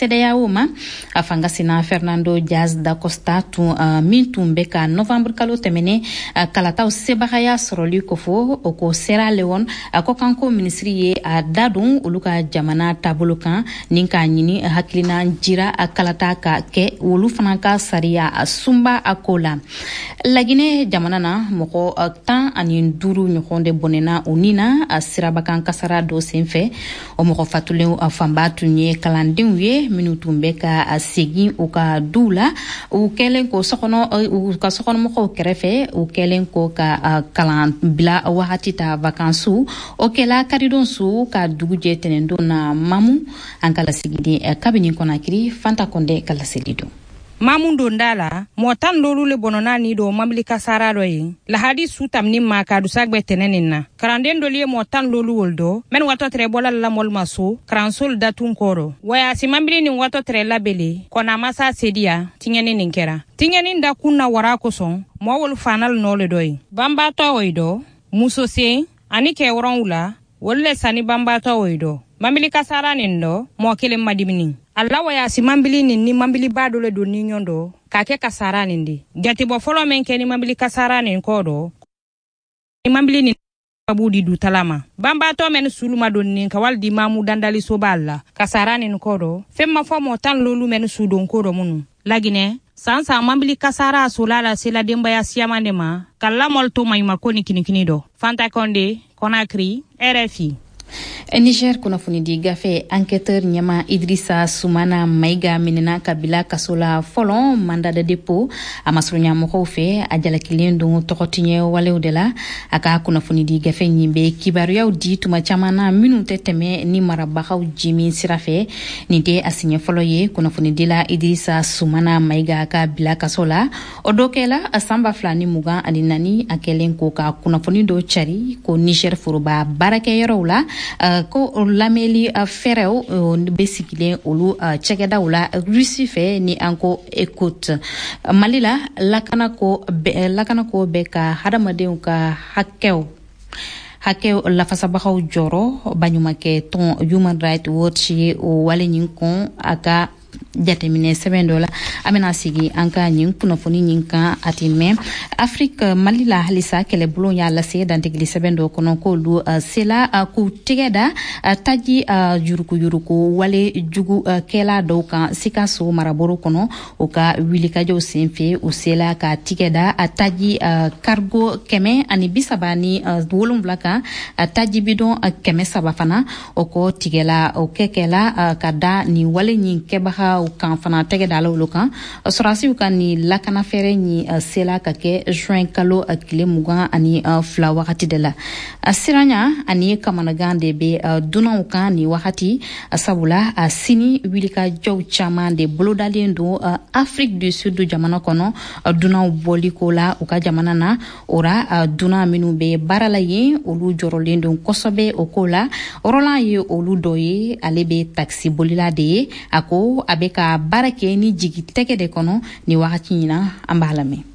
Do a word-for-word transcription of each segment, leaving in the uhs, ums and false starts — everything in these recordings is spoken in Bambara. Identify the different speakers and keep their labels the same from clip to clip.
Speaker 1: C D A O ma a fanga sina Fernando Diaz da Costa tun uh, min tun bɛ ka novembre kalo tɛmɛnen uh, kalataw sebagaya sɔrɔli kofɔ o ko Sierra Leone a ko kanko ministri ye a dadun olu ka jamana taabolo kan nin k'a ɲini hakilina jira a kalata ka kɛ olu fana ka sariya a sunba a ko la Laginɛ jamana na mɔgɔ uh, tan ani duuru ɲɔgɔn de bɔnɛna o nin na a sirabakan kasara dɔ senfɛ o mɔgɔ fatulen a fanba tun ye kalandenw ye minnu tun bɛ ka a segin u ka duw la u kɛlen ko sɔkɔnɔ u ka sɔkɔnɔmɔgɔw kɛrɛfɛ u kɛlen ko ka uh, kalan bila wagati ta vakansu o kɛla karidon su ka dugujɛ tɛnɛndon na mamu an kala sigiden uh, kabini kɔnakiri Fanta Konde kala selido
Speaker 2: Mamun dondala motan lolu le bonona ni do mambili kasara do yi lahadi sutam ni ma ka du sagbe tenenen na karanden do liye motan lolu woldo men wato tre bola la mol maso kransol datun koro waya si mambili ni wato tre labele kona masa sedia tingeni ninkera tingeni nda kunna wara ko son mo wol fanal no le doy bamba to oido muso se ani ke woronula wolle sani bamba to oido mambili kasara nindo mo kele madimini Allah waya si mambili ni ni mambili bado le do ni nyondo kake kasara nindi jati bo folo men ke ni mambili kasara ni kodo ni mambili ni babudi du talama bamba to men suluma don ni ka waldi mamu dandali soballa kasara ni kodo femma fo mo tan lolu men sudon kodo munu Laginɛ sansa mambili kasara solala sela demba ya siamande ma kala molto may makoni kinikini do Fanta Konde Conakry R F I
Speaker 1: Niger kunnafoni di gafe enquêteur Nyama Idrissa Soumana Maiga minena kabila kasola folon mandat de dépôt amasrunya mɔgɔw fɛ a jalakilen don tɔgɔtiɲɛ walew de la a ka kunnafoni di gafe ɲinbɛ kibaruyaw di tuma caman na minnu tɛ tɛmɛ ni marabagaw jimi sira fɛ nin tɛ a siɲɛ fɔlɔ ye kunnafoni dila Idrissa Soumana Maiga ka bila kaso la o dɔ kɛla a san ba fila ni mugan ani naani a kɛlen ko ka kunnafoni dɔ cari ko Niger foroba baarakɛyɔrɔw la Uh, ko lameli uh, fɛrɛw uh, bɛ sigilen olu uh, cɛkɛdaw la Russie fɛ ni an ko écoute uh, Mali la lakanako bɛ lakanako bɛ ka hadamadenw ka hakɛw hakɛw lafasabagaw jɔrɔ baɲumankɛ tɔn Human Rights Watch ye o wale ɲin kɔn a ka jateminɛ sɛbɛn dɔ la an bɛna sigi an ka ɲin kunnafoni ɲin kan a ti mɛn Afrique Mali la halisa kɛlɛbolo y'a lase dantigili sɛbɛn dɔ kɔnɔ k'olu uh, sela uh, k'u tɛgɛ da uh, taji uh, yuruguyurugu wale jugu uh, kɛla dɔw kan Sikaso marabolo kɔnɔ u ka wilikajɔw senfɛ u sela ka tigɛ da uh, taji uh, cargo kɛmɛ ani bisaba ni uh, wolonwula kan uh, taji bidon uh, kɛmɛ saba fana o ko tigɛla o kɛkɛla uh, ka da ni wale ɲin kɛbaga kan fana tɛgɛ da olu kan sɔrɔsiw kan ni lakana fɛrɛ ni uh, sela ka kɛ juin kalo uh, tile mugan ani uh, fila wagati de la uh, siranya ani kamanagan de bɛ uh, dunanw kan ni wagati uh, sabula uh, sini wilikajɔw caman de bolodalen don uh, Afrique du Sud jamana kɔnɔ uh, dunanw bɔli ko la u ka jamana na ora uh, dunan minnu bɛ baara la yen olu jɔrɔlen don kosɛbɛ o ko la Roland ye olu dɔ ye ale bɛ taxi bolila de ye a ko a bɛ ka baara kɛ ni jigi tɛgɛ de kɔnɔ ni wagati ɲina an b'a lamɛn.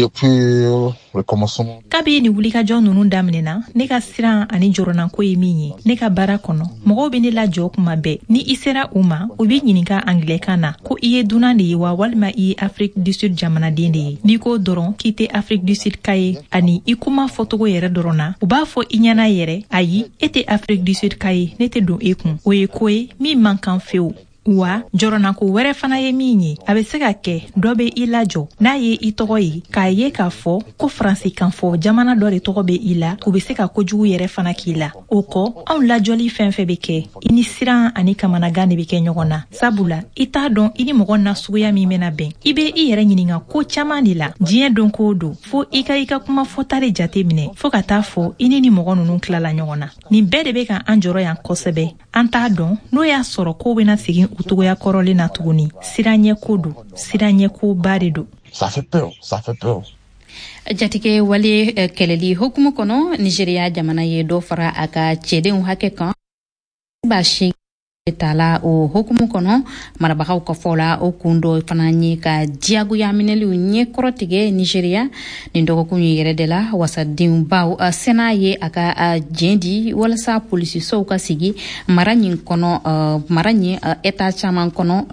Speaker 3: Kabi ni wulikajɔ ninnu daminɛna ne ka siran ani jɔrɔnako ye min ye ne ka baara kɔnɔ mɔgɔw bɛ ne lajɔ kuma bɛɛ ni i sera u ma u bɛ ɲininka angilɛkan na ko i ye dunan de ye wa walima i ye Afrique du Sud jamanaden de ye n'i ko dɔrɔn k'i tɛ Afrique du Sud ka ye ani i kuma fɔcogo yɛrɛ dɔrɔn na u b'a fɔ i ɲɛna yɛrɛ ayi e tɛ Afrique du Sud ka ye ne tɛ don e kun o ye ko ye min man kan fewu. Wa jɔrɔnako wɛrɛ fana ye min ye a bɛ se ka kɛ dɔ bɛ i lajɔ n'a ye i tɔgɔ ye k'a ye k'a fɔ ko faransi kan fɔ jamana dɔ de tɔgɔ bɛ i la u bɛ se ka kojugu yɛrɛ fana k'i la o kɔ anw lajɔli fɛn fɛn bɛ kɛ i ni siran ani kamanagan de bɛ kɛ ɲɔgɔn na sabula i t'a dɔn i ni mɔgɔ na suguya min bɛna bɛn i bɛ i yɛrɛ ɲininka ko caman de la diɲɛ don ko don fo i ka i ka kuma fɔta de jate minɛ fo ka taa fɔ i ni ni mɔgɔ ninnu tilala ɲɔgɔn na nin bɛɛ de bɛ ka an jɔrɔ yan kosɛbɛ an t'a dɔn n'o y'a sɔrɔ ko bɛna segin u togoya kɔrɔlen na tuguni siranɲɛko don siranɲɛko ba de don.
Speaker 4: Ça fait peur, ça fait peur.
Speaker 1: Jatige wale uh, kɛlɛli hukumu kɔnɔ Nigeria jamana ye dɔ fara a ka cɛdenw hakɛ kan baasi tala o hukumu kɔnɔ marabagaw ka fɔ la o kun dɔ fana ye ka diyagoya minɛliw ɲɛ kɔrɔtigɛ Nigeria nin dɔgɔkun ye yɛrɛ de la wasadenw baw uh, sena ye a ka uh, jɛn di walasa polisisow ka sigi mara ɲin kɔnɔ uh, mara ɲin uh, eta caman kɔnɔ